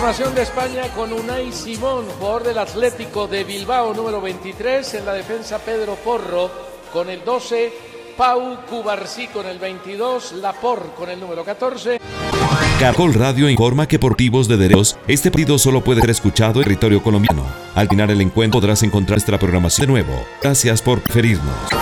Formación de España con Unai Simón, jugador del Atlético de Bilbao, número 23. En la defensa, Pedro Porro con el 12. Pau Cubarsí con el 22. Laporte con el número 14. Caracol Radio informa que por motivos de derechos, este partido solo puede ser escuchado en territorio colombiano. Al final el encuentro podrás encontrar nuestra programación de nuevo. Gracias por preferirnos.